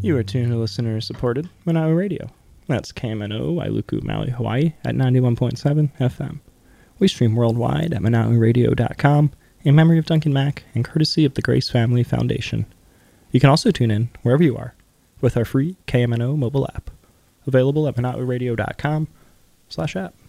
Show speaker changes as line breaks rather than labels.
You are tuned to listener-supported Manaui Radio. That's KMNO, Wailuku, Maui, Hawaii at 91.7 FM. We stream worldwide at ManauiRadio.com in memory of Duncan Mack and courtesy of the Grace Family Foundation. You can also tune in wherever you are with our free KMNO mobile app, available at ManauiRadio.com/app.